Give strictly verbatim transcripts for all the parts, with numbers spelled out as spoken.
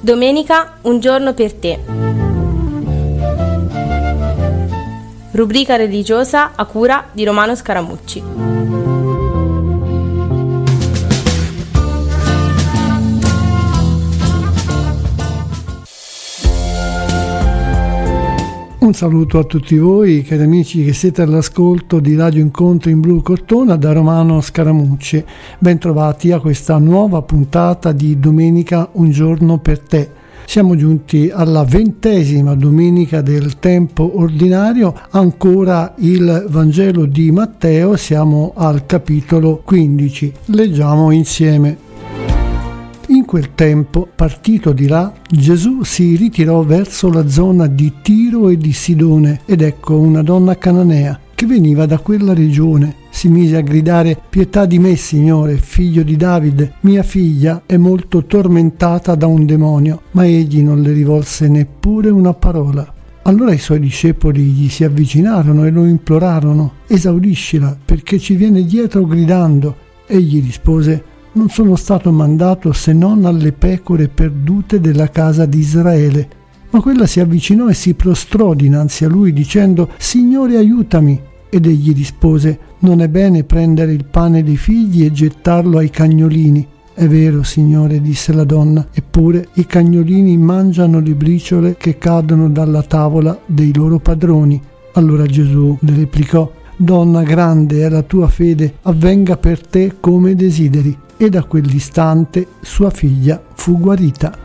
Domenica, un giorno per te. Rubrica religiosa a cura di Romano Scaramucci. Un saluto a tutti voi, cari amici che siete all'ascolto di Radio Incontro in Blu Cortona da Romano Scaramucci. Bentrovati a questa nuova puntata di Domenica, un giorno per te. Siamo giunti alla ventesima domenica del tempo ordinario, ancora il Vangelo di Matteo, siamo al capitolo quindici. Leggiamo insieme. In quel tempo, partito di là, Gesù si ritirò verso la zona di Tiro e di Sidone, ed ecco una donna cananea che veniva da quella regione. Si mise a gridare: «Pietà di me, Signore, figlio di Davide, mia figlia è molto tormentata da un demonio». Ma egli non le rivolse neppure una parola. Allora i suoi discepoli gli si avvicinarono e lo implorarono: «Esauriscila, perché ci viene dietro gridando». Egli rispose: «Non sono stato mandato se non alle pecore perdute della casa di Israele». Ma quella si avvicinò e si prostrò dinanzi a lui dicendo: «Signore, aiutami». Ed egli rispose: «Non è bene prendere il pane dei figli e gettarlo ai cagnolini». «È vero, Signore», disse la donna, «eppure i cagnolini mangiano le briciole che cadono dalla tavola dei loro padroni». Allora Gesù le replicò: «Donna, grande è la tua fede, avvenga per te come desideri». E da quell'istante sua figlia fu guarita.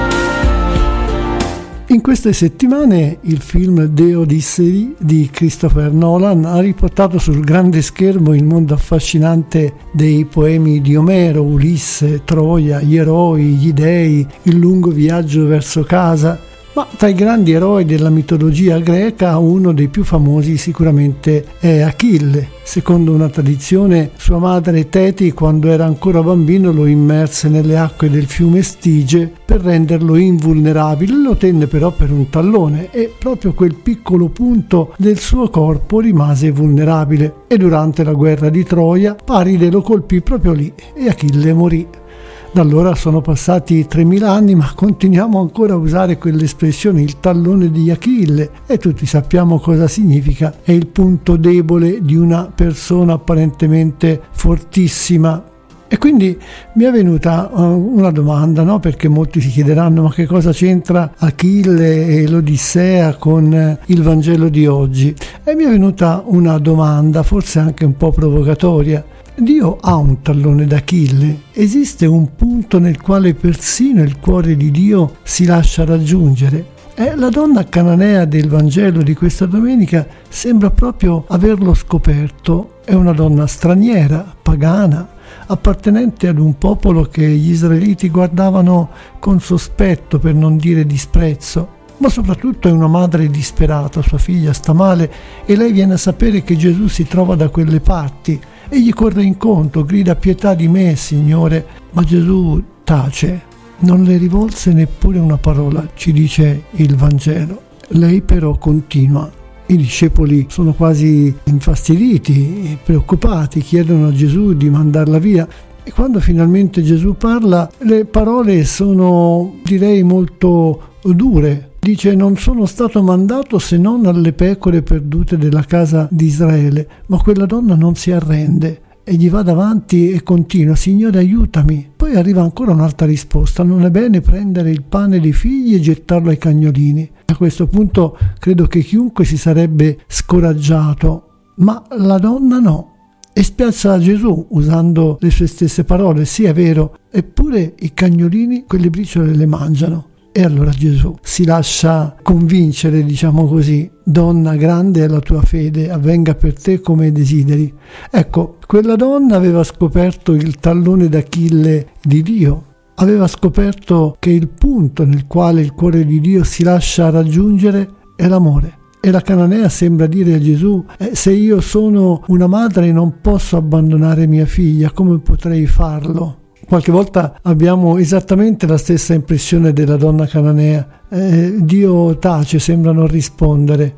In queste settimane il film The Odyssey di Christopher Nolan ha riportato sul grande schermo il mondo affascinante dei poemi di Omero, Ulisse, Troia, gli eroi, gli dei, il lungo viaggio verso casa. Ma tra i grandi eroi della mitologia greca uno dei più famosi sicuramente è Achille. Secondo una tradizione, sua madre Teti, quando era ancora bambino, lo immerse nelle acque del fiume Stige per renderlo invulnerabile. Lo tenne però per un tallone e proprio quel piccolo punto del suo corpo rimase vulnerabile. E durante la guerra di Troia Paride lo colpì proprio lì e Achille morì. Da allora sono passati tremila anni, ma continuiamo ancora a usare quell'espressione, il tallone di Achille, e tutti sappiamo cosa significa. È il punto debole di una persona apparentemente fortissima. E quindi mi è venuta uh, una domanda, no? Perché molti si chiederanno: ma che cosa c'entra Achille e l'Odissea con uh, il Vangelo di oggi? E mi è venuta una domanda, forse anche un po' provocatoria. Dio ha un tallone d'Achille? Esiste un punto nel quale persino il cuore di Dio si lascia raggiungere? E la donna cananea del Vangelo di questa domenica sembra proprio averlo scoperto. È una donna straniera, pagana, appartenente ad un popolo che gli israeliti guardavano con sospetto, per non dire disprezzo. Ma soprattutto è una madre disperata, sua figlia sta male e lei viene a sapere che Gesù si trova da quelle parti. E gli corre incontro, grida: «Pietà di me, Signore». Ma Gesù tace, non le rivolse neppure una parola, ci dice il Vangelo. Lei però continua. I discepoli sono quasi infastiditi, preoccupati, chiedono a Gesù di mandarla via. E quando finalmente Gesù parla, le parole sono, direi, molto dure. Dice: «Non sono stato mandato se non alle pecore perdute della casa di Israele». Ma quella donna non si arrende e gli va davanti e continua: «Signore, aiutami». Poi arriva ancora un'altra risposta: «Non è bene prendere il pane dei figli e gettarlo ai cagnolini». A questo punto credo che chiunque si sarebbe scoraggiato, ma la donna no. E spiazza Gesù usando le sue stesse parole: «Sì, è vero, eppure i cagnolini quelle briciole le mangiano». E allora Gesù si lascia convincere, diciamo così: «Donna, grande è la tua fede, avvenga per te come desideri». Ecco, quella donna aveva scoperto il tallone d'Achille di Dio, aveva scoperto che il punto nel quale il cuore di Dio si lascia raggiungere è l'amore. E la cananea sembra dire a Gesù: eh, se io sono una madre e non posso abbandonare mia figlia, come potrei farlo? Qualche volta abbiamo esattamente la stessa impressione della donna cananea. Eh, Dio tace, sembra non rispondere.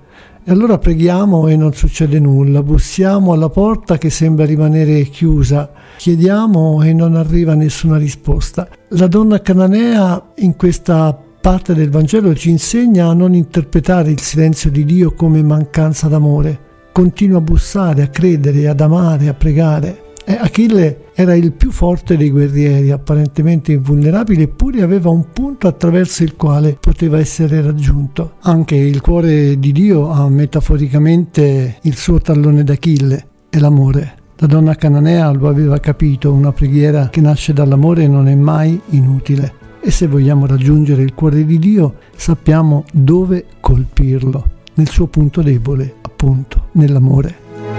E allora preghiamo e non succede nulla, bussiamo alla porta che sembra rimanere chiusa, chiediamo e non arriva nessuna risposta. La donna cananea in questa parte del Vangelo ci insegna a non interpretare il silenzio di Dio come mancanza d'amore. Continua a bussare, a credere, ad amare, a pregare. E Achille era il più forte dei guerrieri, apparentemente invulnerabile, eppure aveva un punto attraverso il quale poteva essere raggiunto. Anche il cuore di Dio ha metaforicamente il suo tallone d'Achille, è l'amore. La donna cananea lo aveva capito, una preghiera che nasce dall'amore non è mai inutile. E se vogliamo raggiungere il cuore di Dio, sappiamo dove colpirlo, nel suo punto debole, appunto, nell'amore.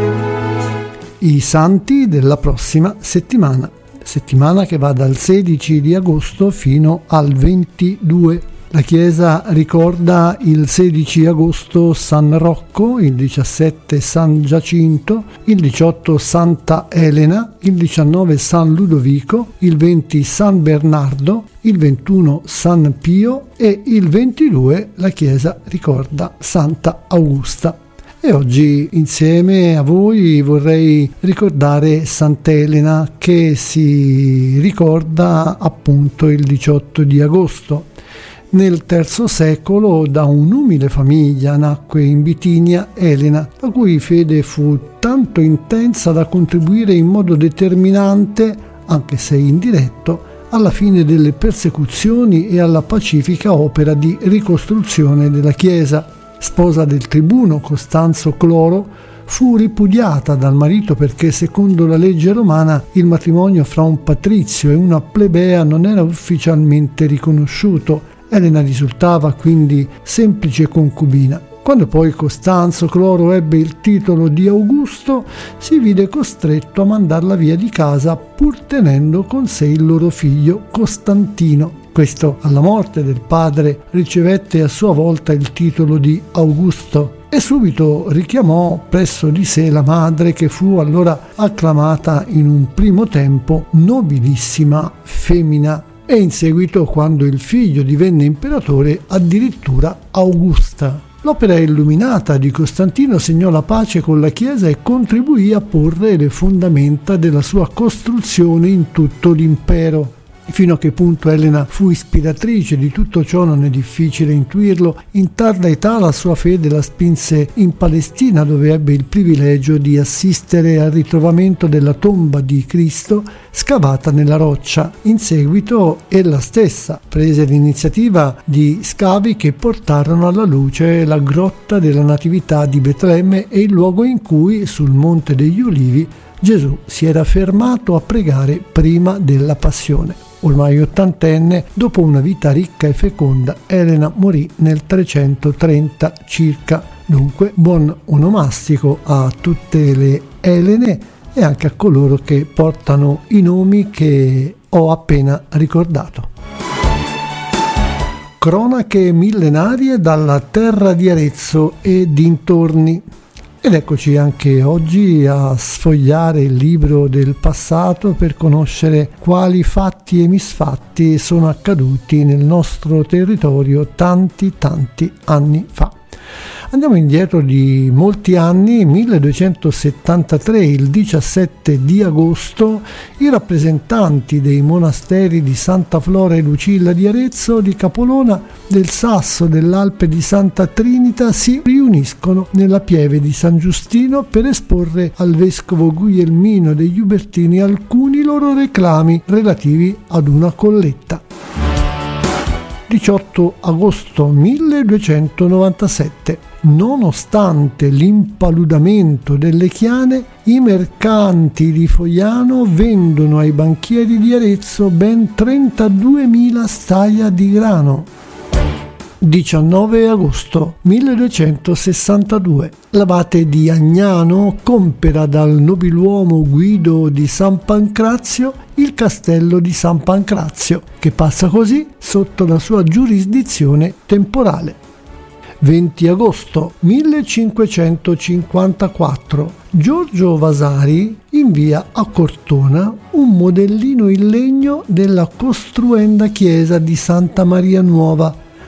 I santi della prossima settimana, settimana che va dal sedici di agosto fino al ventidue. La Chiesa ricorda il sedici agosto San Rocco, il diciassette San Giacinto, il diciotto Santa Elena, il diciannove San Ludovico, il venti San Bernardo, il ventuno San Pio e il ventidue la Chiesa ricorda Santa Augusta. E oggi insieme a voi vorrei ricordare Sant'Elena, che si ricorda appunto il diciotto di agosto. Nel terzo secolo da un'umile famiglia nacque in Bitinia Elena, la cui fede fu tanto intensa da contribuire in modo determinante, anche se indiretto, alla fine delle persecuzioni e alla pacifica opera di ricostruzione della Chiesa. Sposa del tribuno Costanzo Cloro, fu ripudiata dal marito perché secondo la legge romana il matrimonio fra un patrizio e una plebea non era ufficialmente riconosciuto. Elena risultava quindi semplice concubina. Quando poi Costanzo Cloro ebbe il titolo di Augusto, si vide costretto a mandarla via di casa pur tenendo con sé il loro figlio Costantino. Questo, alla morte del padre, ricevette a sua volta il titolo di Augusto e subito richiamò presso di sé la madre, che fu allora acclamata in un primo tempo nobilissima femmina e in seguito, quando il figlio divenne imperatore, addirittura Augusta. L'opera illuminata di Costantino segnò la pace con la Chiesa e contribuì a porre le fondamenta della sua costruzione in tutto l'impero. Fino a che punto Elena fu ispiratrice di tutto ciò non è difficile intuirlo. In tarda età la sua fede la spinse in Palestina, dove ebbe il privilegio di assistere al ritrovamento della tomba di Cristo scavata nella roccia. In seguito ella stessa prese l'iniziativa di scavi che portarono alla luce la grotta della Natività di Betlemme e il luogo in cui, sul Monte degli Ulivi, Gesù si era fermato a pregare prima della passione. Ormai ottantenne, dopo una vita ricca e feconda, Elena morì nel trecentotrenta circa. Dunque, buon onomastico a tutte le Elene e anche a coloro che portano i nomi che ho appena ricordato. Cronache millenarie dalla terra di Arezzo e dintorni. Ed eccoci anche oggi a sfogliare il libro del passato per conoscere quali fatti e misfatti sono accaduti nel nostro territorio tanti tanti anni fa. Andiamo indietro di molti anni. Milleduecentosettantatré, il diciassette di agosto, i rappresentanti dei monasteri di Santa Flora e Lucilla di Arezzo, di Capolona, del Sasso, dell'Alpe di Santa Trinita si riuniscono nella pieve di San Giustino per esporre al vescovo Guglielmino degli Ubertini alcuni loro reclami relativi ad una colletta. diciotto agosto milleduecentonovantasette. Nonostante l'impaludamento delle chiane, i mercanti di Fogliano vendono ai banchieri di Arezzo ben trentaduemila staia di grano. diciannove agosto milleduecentosessantadue. L'abate di Agnano compera dal nobiluomo Guido di San Pancrazio il castello di San Pancrazio, che passa così sotto la sua giurisdizione temporale. venti agosto millecinquecentocinquantaquattro. Giorgio Vasari invia a Cortona un modellino in legno della costruenda chiesa di Santa Maria Nuova,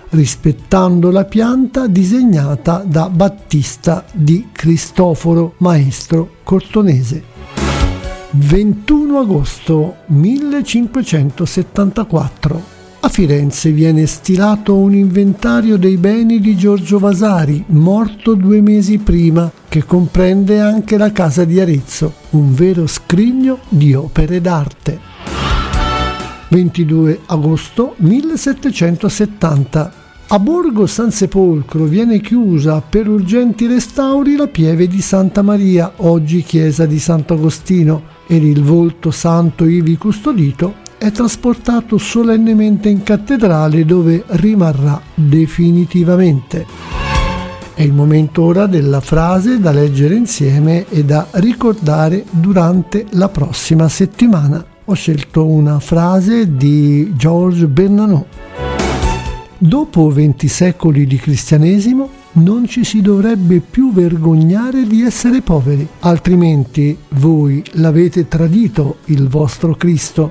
rispettando la pianta disegnata da Battista di Cristoforo, maestro cortonese. ventuno agosto millecinquecentosettantaquattro. A Firenze viene stilato un inventario dei beni di Giorgio Vasari, morto due mesi prima, che comprende anche la casa di Arezzo, un vero scrigno di opere d'arte. ventidue agosto millesettecentosettanta. A Borgo San Sepolcro viene chiusa per urgenti restauri la pieve di Santa Maria, oggi chiesa di Sant'Agostino, ed il volto santo ivi custodito è trasportato solennemente in cattedrale, dove rimarrà definitivamente. È il momento ora della frase da leggere insieme e da ricordare durante la prossima settimana. Ho scelto una frase di Georges Bernanos. Dopo venti secoli di cristianesimo non ci si dovrebbe più vergognare di essere poveri, altrimenti voi l'avete tradito il vostro Cristo.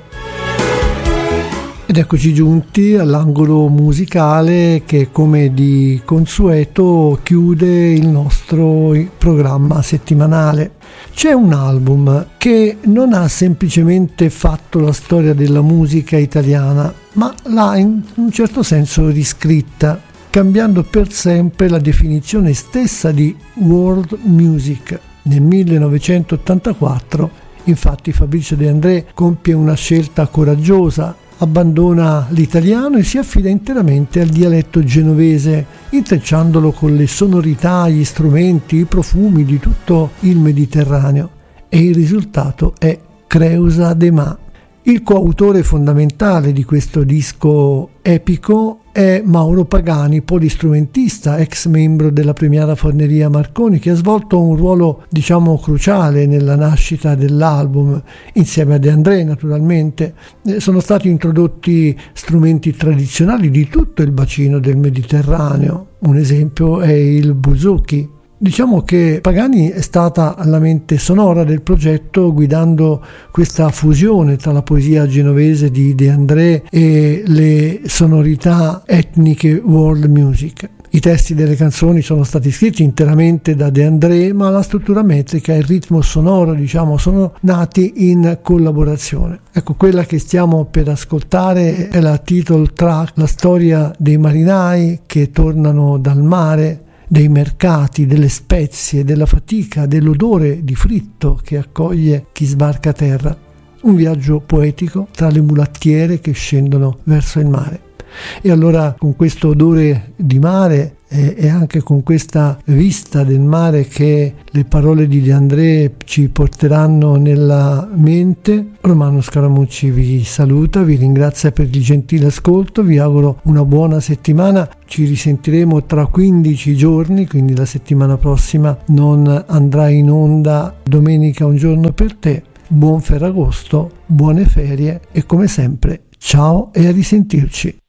Ed eccoci giunti all'angolo musicale che, come di consueto, chiude il nostro programma settimanale. C'è un album che non ha semplicemente fatto la storia della musica italiana, ma l'ha in un certo senso riscritta, cambiando per sempre la definizione stessa di world music. Nel millenovecentottantaquattro, infatti, Fabrizio De André compie una scelta coraggiosa. Abbandona l'italiano e si affida interamente al dialetto genovese, intrecciandolo con le sonorità, gli strumenti, i profumi di tutto il Mediterraneo. E il risultato è Creusa de Ma. Il coautore fondamentale di questo disco epico è Mauro Pagani, polistrumentista, ex membro della premiata Forneria Marconi, che ha svolto un ruolo, diciamo, cruciale nella nascita dell'album, insieme a De André naturalmente. Sono stati introdotti strumenti tradizionali di tutto il bacino del Mediterraneo. Un esempio è il bouzouki. Diciamo che Pagani è stata la mente sonora del progetto, guidando questa fusione tra la poesia genovese di De André e le sonorità etniche world music. I testi delle canzoni sono stati scritti interamente da De André, ma la struttura metrica e il ritmo sonoro, diciamo, sono nati in collaborazione. Ecco, quella che stiamo per ascoltare è la title track, la storia dei marinai che tornano dal mare, dei mercati, delle spezie, della fatica, dell'odore di fritto che accoglie chi sbarca a terra. Un viaggio poetico tra le mulattiere che scendono verso il mare. E allora, con questo odore di mare e, e anche con questa vista del mare che le parole di De André ci porteranno nella mente, Romano Scaramucci vi saluta, vi ringrazia per il gentile ascolto, vi auguro una buona settimana. Ci risentiremo tra quindici giorni, quindi la settimana prossima non andrà in onda Domenica un giorno per te. Buon Ferragosto, buone ferie e come sempre ciao e a risentirci.